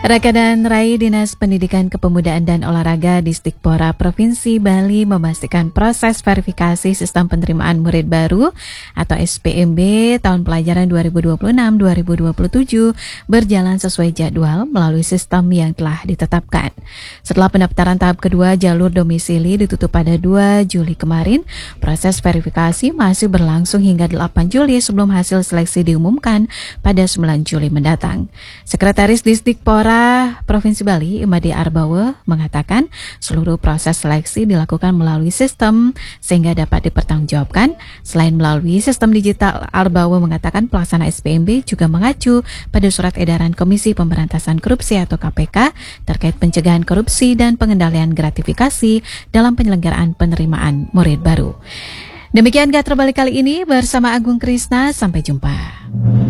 Raka dan Rai Dinas Pendidikan Kepemudaan dan Olahraga Disdikpora Provinsi Bali memastikan proses verifikasi sistem penerimaan murid baru atau SPMB tahun pelajaran 2026-2027 berjalan sesuai jadwal melalui sistem yang telah ditetapkan. Setelah pendaftaran tahap kedua jalur domisili ditutup pada 2 Juli kemarin, proses verifikasi masih berlangsung hingga 8 Juli sebelum hasil seleksi diumumkan pada 9 Juli mendatang. Sekretaris Disdikpora Provinsi Bali, Imadi Arbawe, mengatakan seluruh proses seleksi dilakukan melalui sistem sehingga dapat dipertanggungjawabkan. Selain melalui sistem digital, Arbawe mengatakan pelaksana SPMB juga mengacu pada surat edaran Komisi Pemberantasan Korupsi atau KPK terkait pencegahan korupsi dan pengendalian gratifikasi dalam penyelenggaraan penerimaan murid baru. Demikian Gatra Bali kali ini bersama Agung Krisna, sampai jumpa.